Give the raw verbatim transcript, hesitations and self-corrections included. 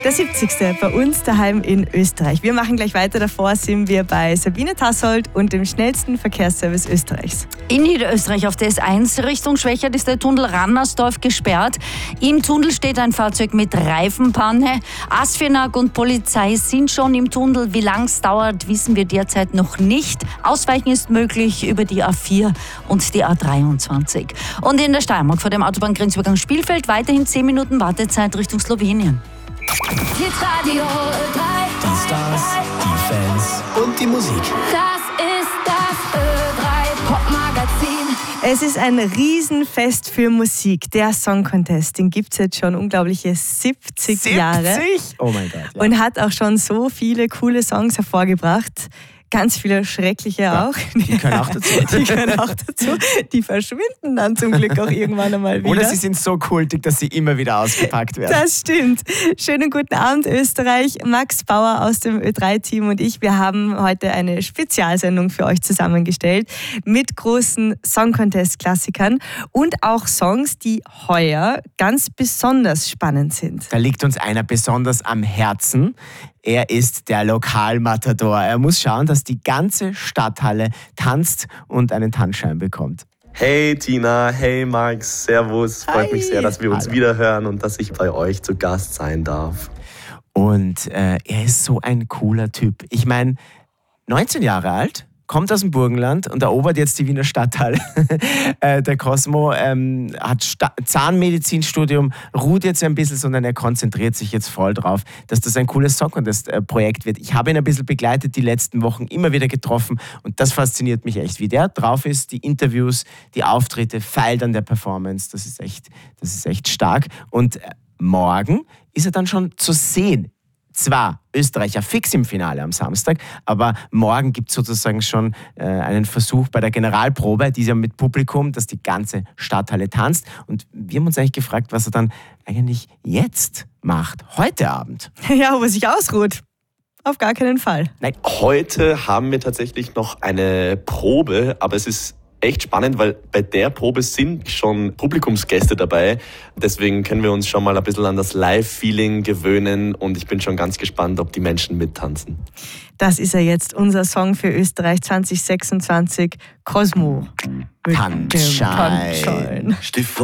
Der siebzigste bei uns daheim in Österreich. Wir machen gleich weiter. Davor sind wir bei Sabine Tassold und dem schnellsten Verkehrsservice Österreichs. In Niederösterreich auf der S eins Richtung Schwächert ist der Tunnel Rannersdorf gesperrt. Im Tunnel steht ein Fahrzeug mit Reifenpanne. ASFINAG und Polizei sind schon im Tunnel. Wie lang es dauert, wissen wir derzeit noch nicht. Ausweichen ist möglich über die A vier und die A dreiundzwanzig. Und in der Steiermark vor dem Autobahngrenzübergang Spielfeld weiterhin zehn Minuten Wartezeit Richtung Slowenien. Hitradio drei. Die Stars, die Fans und die Musik. Das ist das Ö drei Popmagazin. Es ist ein Riesenfest für Musik. Der Song Contest, den gibt es jetzt schon unglaubliche siebzig Jahre. siebzig? Oh mein Gott. Ja. Und hat auch schon so viele coole Songs hervorgebracht. Ganz viele schreckliche Ja, auch. die können auch dazu. Die können auch dazu. Die verschwinden dann zum Glück auch irgendwann einmal wieder. Oder sie sind so kultig, dass sie immer wieder ausgepackt werden. Das stimmt. Schönen guten Abend, Österreich. Max Bauer aus dem Ö drei Team und ich, wir haben heute eine Spezialsendung für euch zusammengestellt mit großen Song-Contest-Klassikern und auch Songs, die heuer ganz besonders spannend sind. Da liegt uns einer besonders am Herzen. Er ist der Lokalmatador. Er muss schauen, dass die ganze Stadthalle tanzt und einen Tanzschein bekommt. Hey Tina, hey Max, servus. Freut Hi. mich sehr, dass wir uns Hallo. wiederhören und dass ich bei euch zu Gast sein darf. Und äh, er ist so ein cooler Typ. Ich meine, neunzehn Jahre alt, kommt aus dem Burgenland und erobert jetzt die Wiener Stadthalle. äh, der Cosmo ähm, hat Sta- Zahnmedizinstudium, ruht jetzt ein bisschen, sondern er konzentriert sich jetzt voll drauf, dass das ein cooles Song-Contest-Projekt wird. Ich habe ihn ein bisschen begleitet die letzten Wochen, immer wieder getroffen und das fasziniert mich echt, wie der drauf ist, die Interviews, die Auftritte, feilt an der Performance, das ist echt, das ist echt stark. Und äh, morgen ist er dann schon zu sehen. Zwar Österreicher fix im Finale am Samstag, aber morgen gibt es sozusagen schon äh, einen Versuch bei der Generalprobe, dieser mit Publikum, dass die ganze Stadthalle tanzt. Und wir haben uns eigentlich gefragt, was er dann eigentlich jetzt macht, heute Abend. Ja, ob er sich ausruht. Auf gar keinen Fall. Nein, Heute haben wir tatsächlich noch eine Probe, aber es ist echt spannend, weil bei der Probe sind schon Publikumsgäste dabei. Deswegen können wir uns schon mal ein bisschen an das Live-Feeling gewöhnen und ich bin schon ganz gespannt, ob die Menschen mittanzen. Das ist ja jetzt unser Song für Österreich zwanzig sechsundzwanzig, Cosmo. Mit dem Tanzschein. Tanzschein.